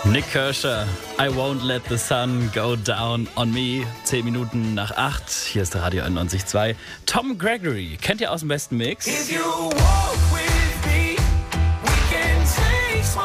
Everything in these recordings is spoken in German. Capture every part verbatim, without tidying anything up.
Nik Kershaw, I won't let the sun go down on me. Zehn Minuten nach acht. Hier ist der Radio einundneunzig Komma zwei. Tom Gregory, kennt ihr aus dem besten Mix? If you walk with me, we can take small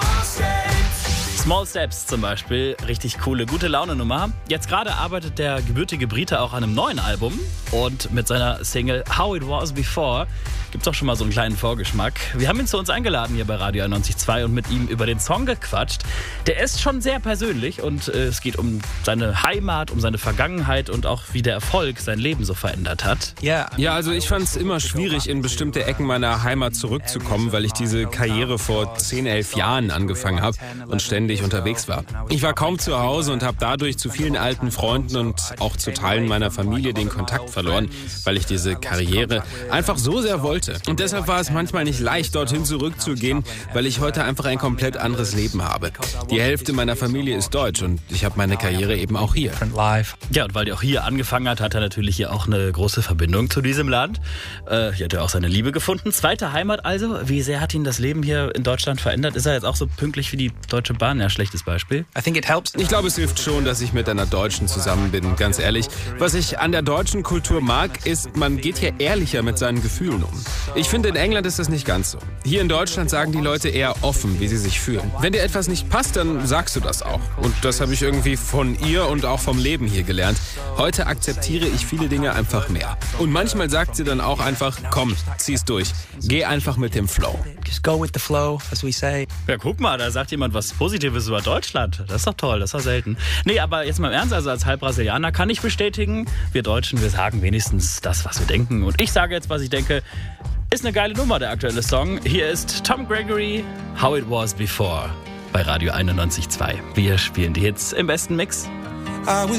steps. Small Steps zum Beispiel, richtig coole, gute Laune-Nummer. Jetzt gerade arbeitet der gebürtige Brite auch an einem neuen Album und mit seiner Single How It Was Before gibt's auch schon mal so einen kleinen Vorgeschmack. Wir haben ihn zu uns eingeladen hier bei Radio einundneunzig Komma zwei und mit ihm über den Song gequatscht. Der ist schon sehr persönlich und äh, es geht um seine Heimat, um seine Vergangenheit und auch wie der Erfolg sein Leben so verändert hat. Ja, also ich fand es immer schwierig, in bestimmte Ecken meiner Heimat zurückzukommen, weil ich diese Karriere vor zehn, elf Jahren angefangen habe und ständig unterwegs war. Ich war kaum zu Hause und habe dadurch zu vielen alten Freunden und auch zu Teilen meiner Familie den Kontakt verloren, weil ich diese Karriere einfach so sehr wollte. Und deshalb war es manchmal nicht leicht, dorthin zurückzugehen, weil ich heute einfach ein komplett anderes Leben habe. Die Hälfte meiner Familie ist deutsch und ich habe meine Karriere eben auch hier. Ja, und weil der auch hier angefangen hat, hat er natürlich hier auch eine große Verbindung zu diesem Land. Äh, hier hat er auch seine Liebe gefunden. Zweite Heimat also. Wie sehr hat ihn das Leben hier in Deutschland verändert? Ist er jetzt auch so pünktlich wie die Deutsche Bahn? Ja, schlechtes Beispiel. Ich glaube, es hilft schon, dass ich mit einer Deutschen zusammen bin, ganz ehrlich. Was ich an der deutschen Kultur mag, ist, man geht hier ehrlicher mit seinen Gefühlen um. Ich finde, in England ist das nicht ganz so. Hier in Deutschland sagen die Leute eher offen, wie sie sich fühlen. Wenn dir etwas nicht passt, dann sagst du das auch. Und das habe ich irgendwie von ihr und auch vom Leben hier gelernt. Heute akzeptiere ich viele Dinge einfach mehr. Und manchmal sagt sie dann auch einfach, komm, zieh's durch. Geh einfach mit dem Flow. Just go with the flow, as we say. Ja, guck mal, da sagt jemand was Positives über Deutschland. Das ist doch toll, das war selten. Nee, aber jetzt mal im Ernst, also als Halb-Brasilianer kann ich bestätigen, wir Deutschen, wir sagen wenigstens das, was wir denken. Und ich sage jetzt, was ich denke. Ist eine geile Nummer, der aktuelle Song. Hier ist Tom Gregory, How It Was Before, bei Radio einundneunzig Komma zwei. Wir spielen die Hits im besten Mix.